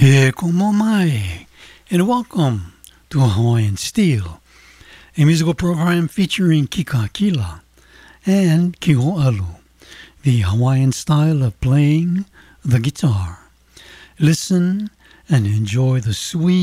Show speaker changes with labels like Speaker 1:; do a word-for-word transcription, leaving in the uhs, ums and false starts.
Speaker 1: E como mai, and welcome to Hawaiian Steel, a musical program featuring kikakila and kiho'alu, the Hawaiian style of playing the guitar. Listen and enjoy the sweet